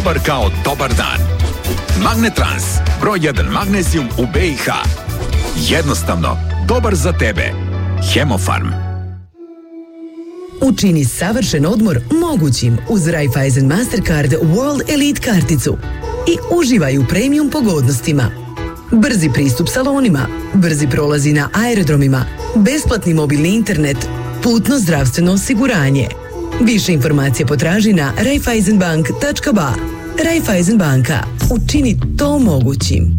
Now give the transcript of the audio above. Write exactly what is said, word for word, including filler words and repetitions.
Dobar kao dobar dan. Magnetrans, broj jedan magnezijum u B i H. Jednostavno, dobar za tebe. Hemofarm. Učini savršen odmor mogućim uz Raiffeisen Mastercard World Elite karticu i uživaj u premium pogodnostima. Brzi pristup salonima, brzi prolazi na aerodromima, besplatni mobilni internet, putno zdravstveno osiguranje. Više informacije potraži na raiffeisenbank tačka ba. Raiffeisen banka. Učini to mogućim.